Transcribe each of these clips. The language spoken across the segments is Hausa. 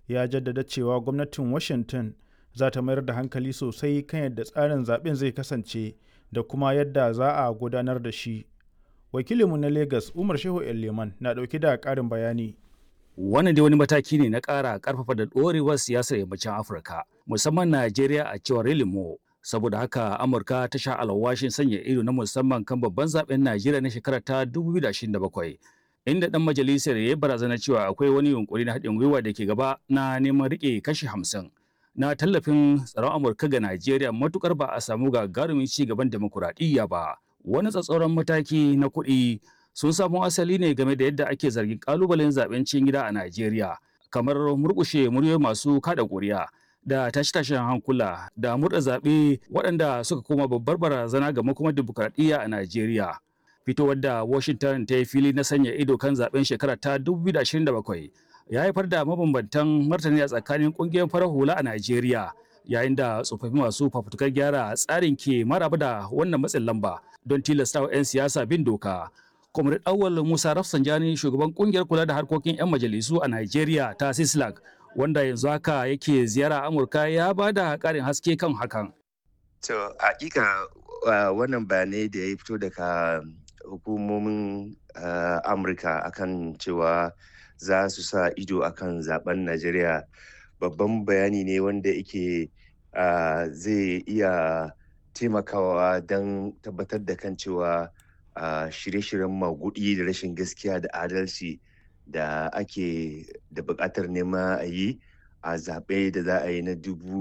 ya jaddada cewa gwamnatin Washington za ta mayar da hankali sosai kan yadda tsarin zaɓen zai kasance da kuma yadda za a gudanar da shi. Wakilinmu na Lagos Umar Shehu Leman na ɗauke da ƙarin bayani. Wannan dai wani mataki ne na ƙara ƙarfafa da ɗorewar siyasar yammacin Afirka, musamman Najeriya a cewar Relimo. Saboda haka Amurka ta sha alwashin sanya ido na musamman kan babban zaben Najeriya na shekarar ta 2027. Inda ɗan majalisar ya yi barazana cewa akwai wani yunkuri na haɗin gwiwa da ke gaba na neman riƙe kashi 50 na tallafin tsaron Amurka ga Najeriya matukar ba a samu gagarumin ci gaban demokuraɗiyya ba. Wani tsatsauran mataki na kuɗi sun samo asali ne game da yadda ake zargin ƙalubalen zaben cikin gida a Najeriya, kamar murƙushe muryoyi masu kaɗa ƙuri'a da tashe-tashen hankula da murɗa zaɓe waɗanda suka koma babbar barazana ga makomar demokuraɗiyya a Najeriya. Fitowar da Washington ta yi fili na sanya ido kan zaben shekara ta 2027 ya haifar da mabambantan martani a tsakanin ƙungiyar farar hula a Najeriya, yayin da tsofaffi masu fafutukar gyara tsarin ke maraba da wannan matsin lamba don tilastawa 'yan siyasa bin doka. Comrade Awal Musa Rafsanjani, shugaban ƙungiyar kula da harkokin 'yan majalisu a Najeriya ta Sislag, wanda yanzu haka yake ziyara Amurka, ya ba da ƙarin haske kan hakan. To, hakika wannan bayanai da ya fito daga hukumomin Amurka akan cewa za su sa ido akan zaben Najeriya babban bayani ne wanda yake zai iya taimakawa don tabbatar da kan cewa shirye-shiryen magudi da rashin gaskiya da adalci da ake da buƙatar nema a yi a zaɓe da za a yi na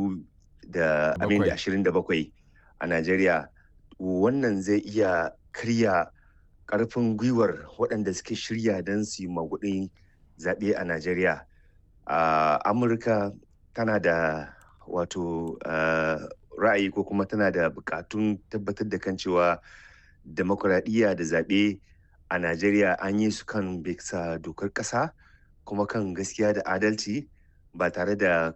2027 a Najeriya. Wannan zai iya karya ƙarfin gwiwar waɗanda suke shirya don su yi magudin zaɓe a Najeriya. Amurka tana da ra'ayi ko kuma tana da buƙatun tabbatar da kan cewa demokuraɗiyya da zaɓe a Najeriya an yi su kan bisa dokar ƙasa kuma kan gaskiya da adalci ba tare da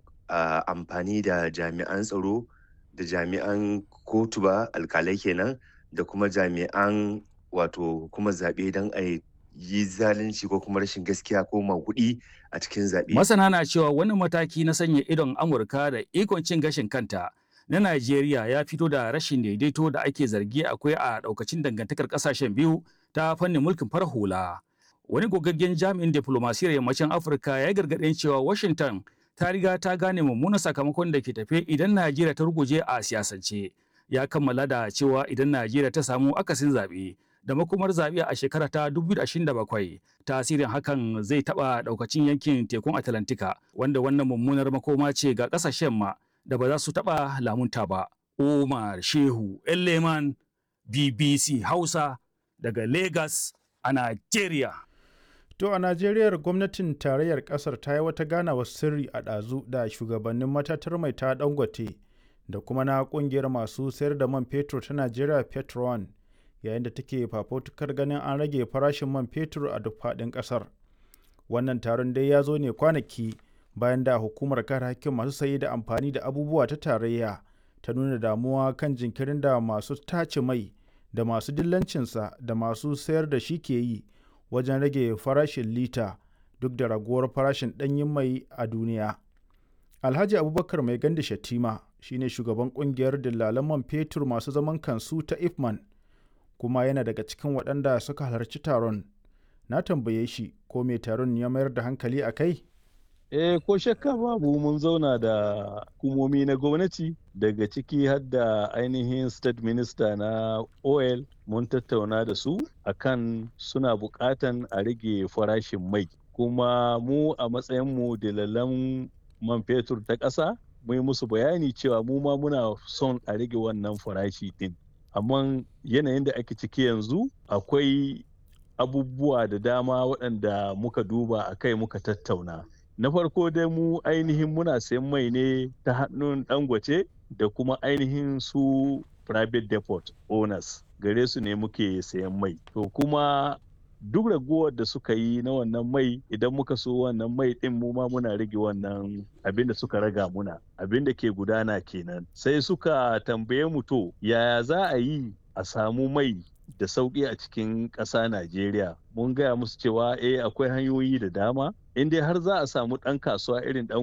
amfani da jami'an tsaro da jami'an kotu ba, alkalai kenan, da kuma jami'an kuma zaɓe don a yi zalunci ko kuma rashin gaskiya ko maguɗi a cikin zaɓe. Masana na cewa wani mataki na sanya idon Amurka da ikon cin gashin kanta na Najeriya ya fito da rashin daidaito da ake zargi akwai a daukacin dangantakar kasashen biyu ta fannin mulkin farar hula. Wani gogaggen jami'in diplomasiyar yammacin Afirka ya gargaɗin cewa Washington ta riga ta gane mummunan sakamakon da ke tafe idan Najeriya ta ruguje a siyasance. Ya kammala da cewa idan Najeriya ta samu akasin zaɓe da makomar zaɓe a shekara ta 2027, tasirin hakan zai taɓa daukacin yankin tekun Atlantika, wanda wannan mummunar makoma ce ga ƙasashen ma da ba za su taɓa lamunta ba. Umar Shehu Leman, BBC Hausa daga Lagos a Najeriya. To a Najeriya gwamnatin tarayyar ƙasar ta yi wata ganawar sirri a ɗazu da shugabannin matatar mai ta Dangote da kuma na ƙungiyar masu sayar da man fetur ta Najeriya Petron, yayin da take fafutukar ganin an rage farashin man fetur a duk faɗin ƙasar. Wannan taron dai ya zo ne kwanaki bayan da hukumar kare hakkin masu saye da amfani da abubuwa ta tarayya ta nuna damuwa kan jinkirin da masu tace mai da masu dillancinsa da masu sayar da shi ke yi wajen rage farashin lita duk da raguwar farashin ɗanyen mai a duniya. Alhaji Abubakar Mai Gandi Shatima shine shugaban kungiyar dillalan man fetur masu zaman kansu ta Ifman, kuma yana daga cikin waɗanda suka halarci taron. Na tambaye shi ko me taron ya mayar da hankali a kai? Ko shakka babu, mun zauna da hukumomi na gwamnati daga ciki har da ainihin state minister na oil, mun tattauna da su akan suna buƙatan a rage farashin mai, kuma mu a matsayinmu dalalan man fetur ta ƙasa mun yi musu bayani cewa mu ma muna son a rage wannan farashi din, amma yanayin da ake ciki yanzu akwai abubuwa da dama waɗanda muka duba a kai muka tattauna. Na farko dai mu ainihin muna sayan mai ne ta hannun Dangote da kuma ainihin su private depot owners, gare su ne muke sayan mai. To kuma duk raguwar da suka yi na wannan mai, idan muka so wannan mai din mu ma muna rage wannan abin da suka raga muna, abin da ke gudana kenan. Sai suka tambaye mu to yaya za a yi a samu mai da sauƙi a cikin ƙasa Najeriya. Mun gaya musu cewa akwai hanyoyi da dama, in dai har za a samu ɗan kasuwa irin ɗan